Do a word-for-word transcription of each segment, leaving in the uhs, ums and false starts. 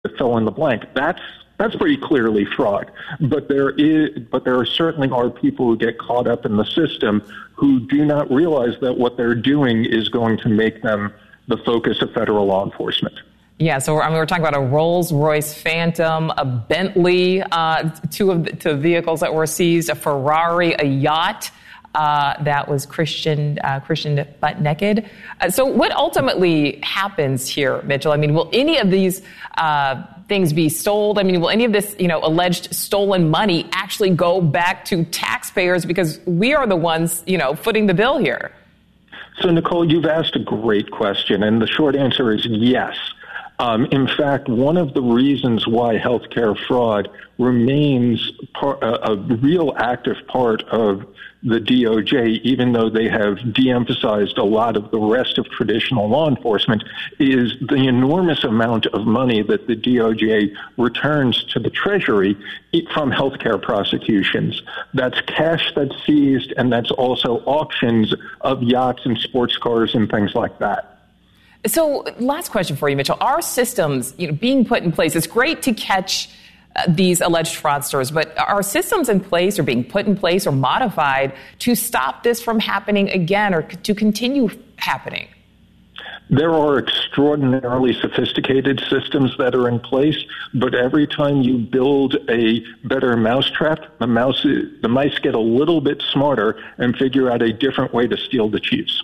fill in the blank. That's that's pretty clearly fraud. But there is, but there are certainly are people who get caught up in the system who do not realize that what they're doing is going to make them the focus of federal law enforcement. Yeah, so we're, I mean, we're talking about a Rolls-Royce Phantom, a Bentley, uh, two of the two vehicles that were seized, a Ferrari, a yacht uh, that was Christian uh, Christian butt naked. Uh, so what ultimately happens here, Mitchell? I mean, will any of these uh, things be sold? I mean, will any of this, you know, alleged stolen money actually go back to taxpayers? Because we are the ones, you know, footing the bill here. So, Nicole, you've asked a great question, and the short answer is yes. Um, in fact, one of the reasons why healthcare fraud remains part, a, a real active part of the D O J, even though they have de-emphasized a lot of the rest of traditional law enforcement, is the enormous amount of money that the D O J returns to the Treasury from healthcare prosecutions. That's cash that's seized, and that's also auctions of yachts and sports cars and things like that. So last question for you, Mitchell. Are systems, you know, being put in place? It's great to catch uh, these alleged fraudsters, but are systems in place or being put in place or modified to stop this from happening again or c- to continue happening? There are extraordinarily sophisticated systems that are in place, but every time you build a better mousetrap, the mouse, the mice get a little bit smarter and figure out a different way to steal the chiefs.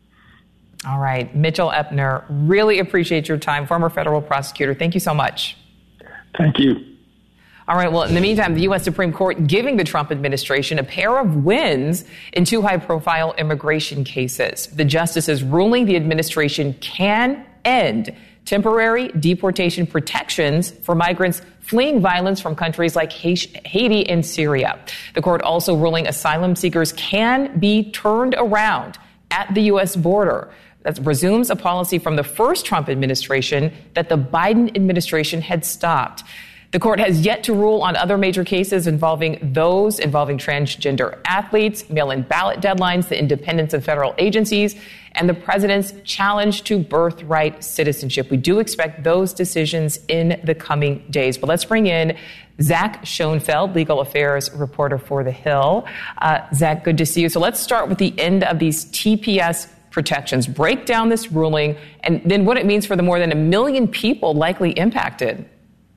All right. Mitchell Epner, really appreciate your time. Former federal prosecutor. Thank you so much. Thank you. All right. Well, in the meantime, the U S Supreme Court giving the Trump administration a pair of wins in two high-profile immigration cases. The justices ruling the administration can end temporary deportation protections for migrants fleeing violence from countries like Haiti and Syria. The court also ruling asylum seekers can be turned around at the U S border. That resumes a policy from the first Trump administration that the Biden administration had stopped. The court has yet to rule on other major cases involving those involving transgender athletes, mail-in ballot deadlines, the independence of federal agencies, and the president's challenge to birthright citizenship. We do expect those decisions in the coming days. But let's bring in Zach Schoenfeld, legal affairs reporter for The Hill. Uh, Zach, good to see you. So let's start with the end of these T P S protections. Break down this ruling and then what it means for the more than a million people likely impacted.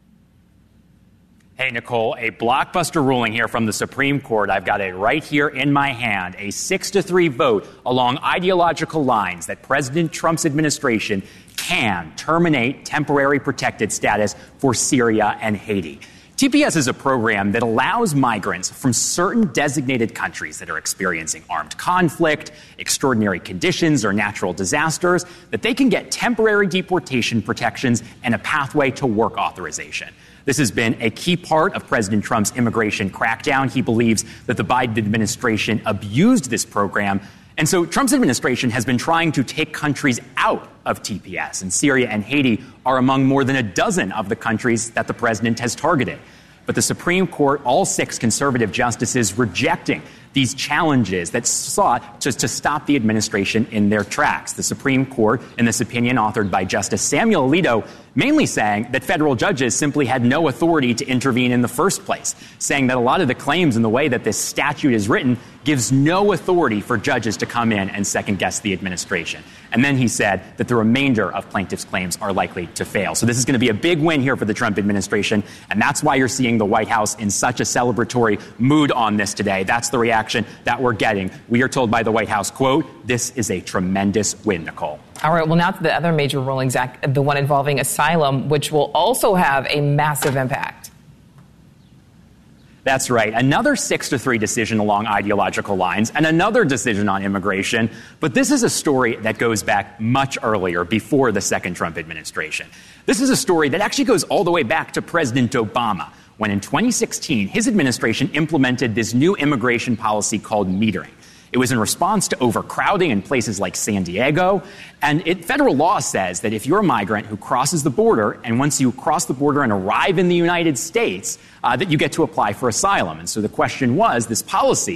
Hey, Nicole, a blockbuster ruling here from the Supreme Court. I've got it right here in my hand. A six to three vote along ideological lines that President Trump's administration can terminate temporary protected status for Syria and Haiti. T P S is a program that allows migrants from certain designated countries that are experiencing armed conflict, extraordinary conditions, or natural disasters, that they can get temporary deportation protections and a pathway to work authorization. This has been a key part of President Trump's immigration crackdown. He believes that the Biden administration abused this program. And so Trump's administration has been trying to take countries out of T P S. And Syria and Haiti are among more than a dozen of the countries that the president has targeted. But the Supreme Court, all six conservative justices rejecting these challenges that sought to, to stop the administration in their tracks. The Supreme Court, in this opinion authored by Justice Samuel Alito, mainly saying that federal judges simply had no authority to intervene in the first place, saying that a lot of the claims in the way that this statute is written gives no authority for judges to come in and second-guess the administration. And then he said that the remainder of plaintiffs' claims are likely to fail. So this is going to be a big win here for the Trump administration, and that's why you're seeing the White House in such a celebratory mood on this today. That's the reaction that we're getting. We are told by the White House, quote, "This is a tremendous win, Nicole." All right, well, now to the other major ruling, Zach, the one involving asylum, which will also have a massive impact. That's right. Another six to three decision along ideological lines and another decision on immigration. But this is a story that goes back much earlier, before the second Trump administration. This is a story that actually goes all the way back to President Obama, when in twenty sixteen, his administration implemented this new immigration policy called metering. It was in response to overcrowding in places like San Diego. And it, federal law says that if you're a migrant who crosses the border, and once you cross the border and arrive in the United States, uh, that you get to apply for asylum. And so the question was, this policy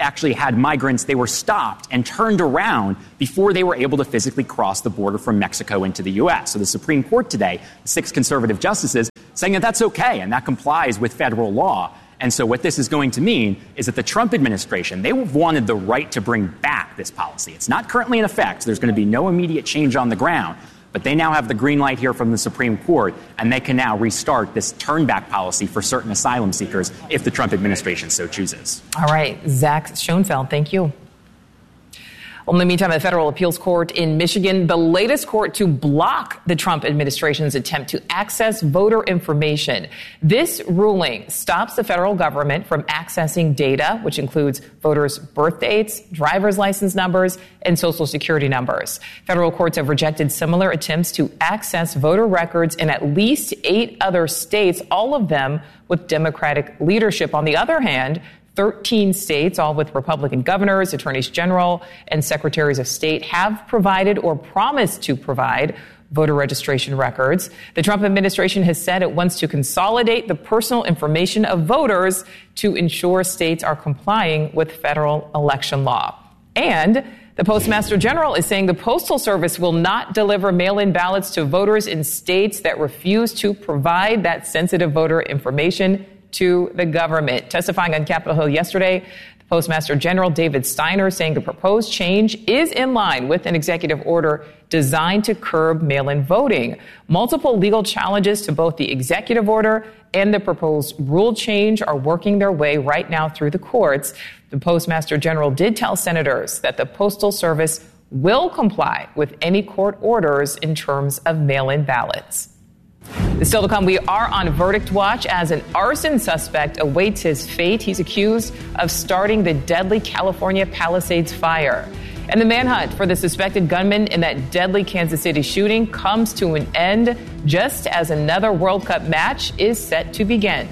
actually had migrants, they were stopped and turned around before they were able to physically cross the border from Mexico into the U S. So the Supreme Court today, six conservative justices, saying that that's okay and that complies with federal law. And so what this is going to mean is that the Trump administration, they wanted the right to bring back this policy. It's not currently in effect. There's going to be no immediate change on the ground. But they now have the green light here from the Supreme Court, and they can now restart this turn-back policy for certain asylum seekers if the Trump administration so chooses. All right. Zach Schoenfeld, thank you. Well, in the meantime, a federal appeals court in Michigan, the latest court to block the Trump administration's attempt to access voter information. This ruling stops the federal government from accessing data, which includes voters' birth dates, driver's license numbers, and social security numbers. Federal courts have rejected similar attempts to access voter records in at least eight other states, all of them with Democratic leadership. On the other hand, thirteen states, all with Republican governors, attorneys general, and secretaries of state, have provided or promised to provide voter registration records. The Trump administration has said it wants to consolidate the personal information of voters to ensure states are complying with federal election law. And the Postmaster General is saying the Postal Service will not deliver mail-in ballots to voters in states that refuse to provide that sensitive voter information to the government. Testifying on Capitol Hill yesterday, the Postmaster General David Steiner saying the proposed change is in line with an executive order designed to curb mail-in voting. Multiple legal challenges to both the executive order and the proposed rule change are working their way right now through the courts. The Postmaster General did tell senators that the Postal Service will comply with any court orders in terms of mail-in ballots. Still to come, we are on verdict watch as an arson suspect awaits his fate. He's accused of starting the deadly California Palisades fire. And the manhunt for the suspected gunman in that deadly Kansas City shooting comes to an end just as another World Cup match is set to begin.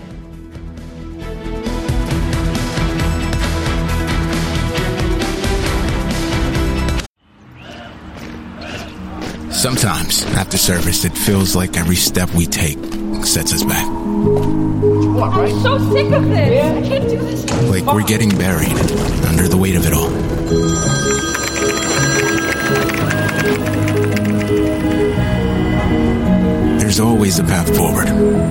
Sometimes, after service, it feels like every step we take sets us back. What, right? I'm so sick of this. Yeah. I can't do this. Like we're getting buried under the weight of it all. There's always a path forward.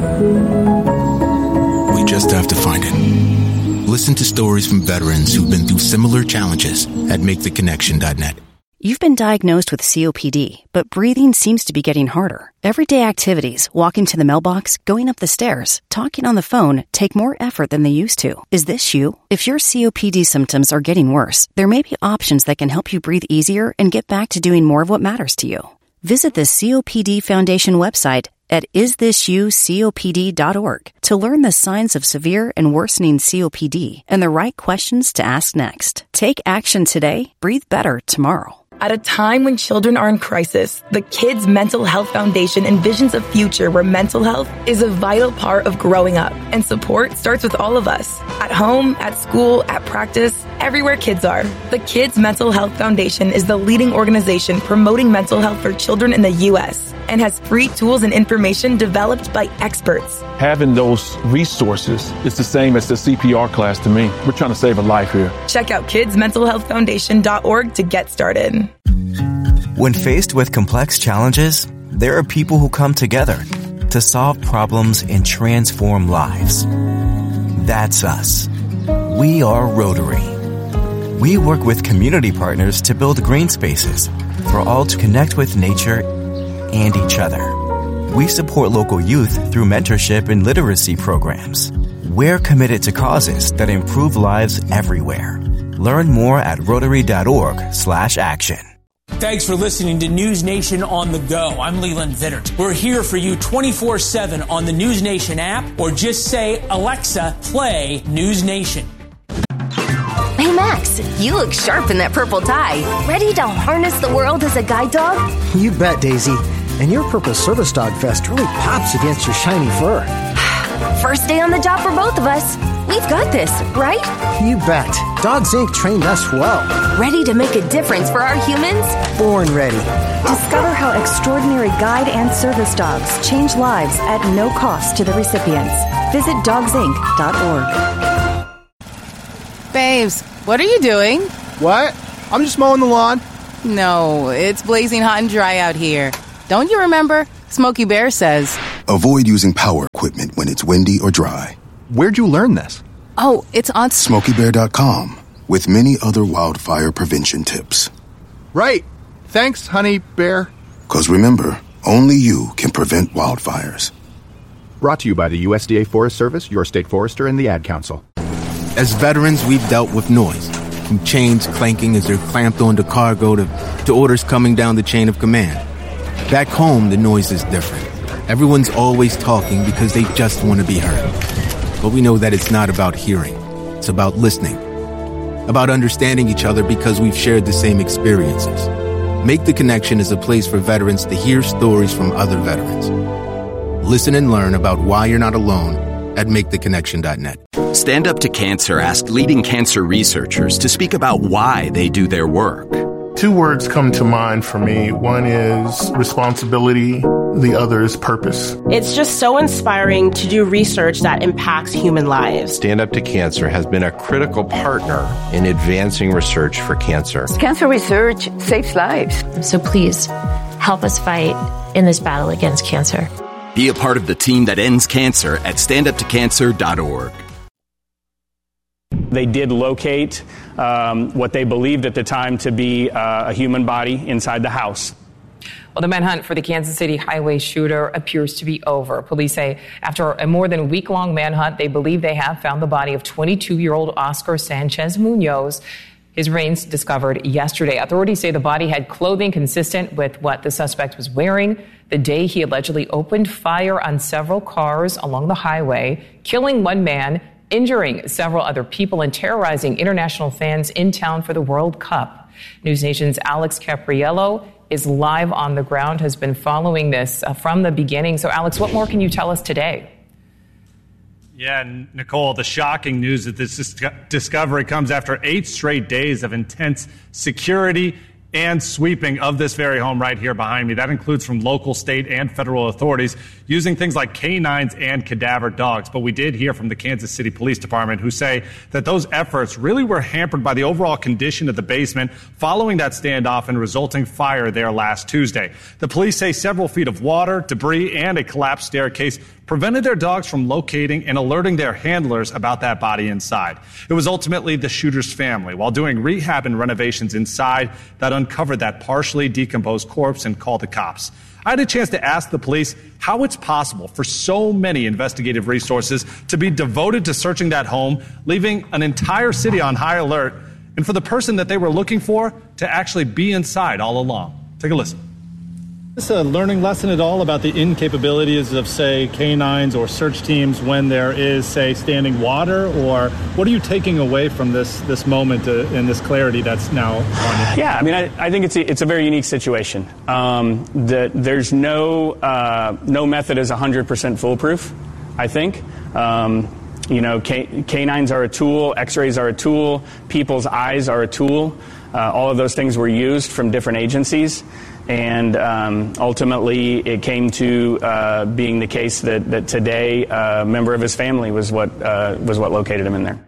We just have to find it. Listen to stories from veterans who've been through similar challenges at make the connection dot net. You've been diagnosed with C O P D, but breathing seems to be getting harder. Everyday activities, walking to the mailbox, going up the stairs, talking on the phone, take more effort than they used to. Is this you? If your C O P D symptoms are getting worse, there may be options that can help you breathe easier and get back to doing more of what matters to you. Visit the C O P D Foundation website at is this you C O P D dot org to learn the signs of severe and worsening C O P D and the right questions to ask next. Take action today. Breathe better tomorrow. At a time when children are in crisis, the Kids Mental Health Foundation envisions a future where mental health is a vital part of growing up, and support starts with all of us. At home, at school, at practice, everywhere kids are. The Kids Mental Health Foundation is the leading organization promoting mental health for children in the U S and has free tools and information developed by experts. Having those resources is the same as the C P R class to me. We're trying to save a life here. Check out kids mental health foundation dot org to get started. When faced with complex challenges, there are people who come together to solve problems and transform lives. That's us. We are Rotary. We work with community partners to build green spaces for all to connect with nature and each other. We support local youth through mentorship and literacy programs. We're committed to causes that improve lives everywhere. Learn more at rotary dot org slash action. Thanks for listening to News Nation on the go. I'm Leland Vittert. We're here for you twenty-four seven on the News Nation app, or just say, Alexa, play News Nation. Hey, Max, you look sharp in that purple tie. Ready to harness the world as a guide dog? You bet, Daisy. And your purple service dog vest really pops against your shiny fur. First day on the job for both of us. We've got this, right? You bet. Dogs Incorporated trained us well. Ready to make a difference for our humans? Born ready. Discover how extraordinary guide and service dogs change lives at no cost to the recipients. Visit dogs inc dot org. Babes, what are you doing? What? I'm just mowing the lawn. No, it's blazing hot and dry out here. Don't you remember? Smokey Bear says, avoid using power equipment when it's windy or dry. Where'd you learn this? Oh, it's on Smokey Bear dot com with many other wildfire prevention tips. Right. Thanks, Honey Bear. Because remember, only you can prevent wildfires. Brought to you by the U S D A Forest Service, your state forester, and the Ad Council. As veterans, we've dealt with noise, from chains clanking as they're clamped onto cargo to, to orders coming down the chain of command. Back home, the noise is different. Everyone's always talking because they just want to be heard. But we know that it's not about hearing. It's about listening. About understanding each other because we've shared the same experiences. Make the Connection is a place for veterans to hear stories from other veterans. Listen and learn about why you're not alone at make the connection dot net. Stand Up to Cancer asked leading cancer researchers to speak about why they do their work. Two words come to mind for me. One is responsibility. The other is purpose. It's just so inspiring to do research that impacts human lives. Stand Up to Cancer has been a critical partner in advancing research for cancer. Cancer research saves lives. So please help us fight in this battle against cancer. Be a part of the team that ends cancer at stand up to cancer dot org. They did locate um, what they believed at the time to be uh, a human body inside the house. Well, the manhunt for the Kansas City highway shooter appears to be over. Police say after a more than week-long manhunt, they believe they have found the body of twenty-two-year-old Oscar Sanchez Munoz. His remains discovered yesterday. Authorities say the body had clothing consistent with what the suspect was wearing the day he allegedly opened fire on several cars along the highway, killing one man, injuring several other people, and terrorizing international fans in town for the World Cup. News Nation's Alex Capriello is live on the ground, has been following this uh, from the beginning. So, Alex, what more can you tell us today? Yeah, Nicole, the shocking news that this dis- discovery comes after eight straight days of intense security and sweeping of this very home right here behind me. That includes from local, state, and federal authorities using things like canines and cadaver dogs. But we did hear from the Kansas City Police Department, who say that those efforts really were hampered by the overall condition of the basement following that standoff and resulting fire there last Tuesday. The police say several feet of water, debris, and a collapsed staircase prevented their dogs from locating and alerting their handlers about that body inside. It was ultimately the shooter's family, while doing rehab and renovations inside, that uncovered that partially decomposed corpse and called the cops. I had a chance to ask the police how it's possible for so many investigative resources to be devoted to searching that home, leaving an entire city on high alert, and for the person that they were looking for to actually be inside all along. Take a listen. Is this a learning lesson at all about the incapabilities of, say, canines or search teams when there is, say, standing water? Or what are you taking away from this this moment uh, and this clarity that's now on you? Yeah, I mean, I, I think it's a, it's a very unique situation. Um, the, there's no uh, no method is one hundred percent foolproof, I think. Um, you know, can, canines are a tool, x-rays are a tool, people's eyes are a tool. Uh, all of those things were used from different agencies. And um, ultimately, it came to uh, being the case that, that today uh, a member of his family was what uh, was what located him in there.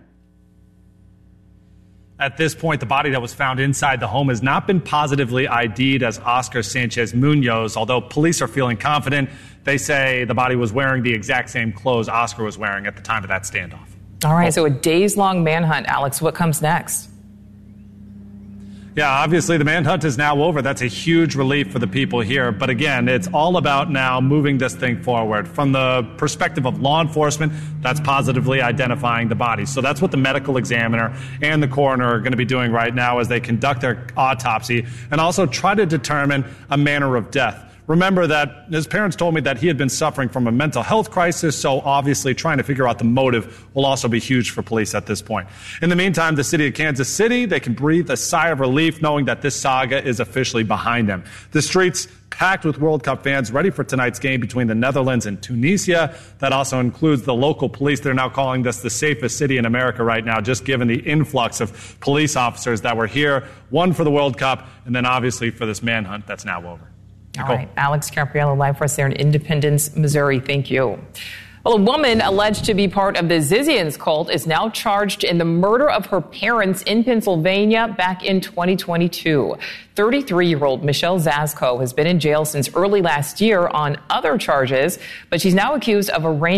At this point, the body that was found inside the home has not been positively I D'd as Oscar Sanchez Munoz, although police are feeling confident. They say the body was wearing the exact same clothes Oscar was wearing at the time of that standoff. All right, so a days-long manhunt. Alex, what comes next? Yeah, obviously the manhunt is now over. That's a huge relief for the people here. But again, it's all about now moving this thing forward. From the perspective of law enforcement, that's positively identifying the body. So that's what the medical examiner and the coroner are going to be doing right now as they conduct their autopsy and also try to determine a manner of death. Remember that his parents told me that he had been suffering from a mental health crisis, so obviously trying to figure out the motive will also be huge for police at this point. In the meantime, the city of Kansas City, they can breathe a sigh of relief knowing that this saga is officially behind them. The streets packed with World Cup fans ready for tonight's game between the Netherlands and Tunisia. That also includes the local police. They're now calling this the safest city in America right now, just given the influx of police officers that were here, one for the World Cup, and then obviously for this manhunt that's now over. All right, Alex Capriello live for us there in Independence, Missouri. Thank you. Well, a woman alleged to be part of the Zizians cult is now charged in the murder of her parents in Pennsylvania back in twenty twenty-two. thirty-three-year-old Michelle Zasko has been in jail since early last year on other charges, but she's now accused of arranging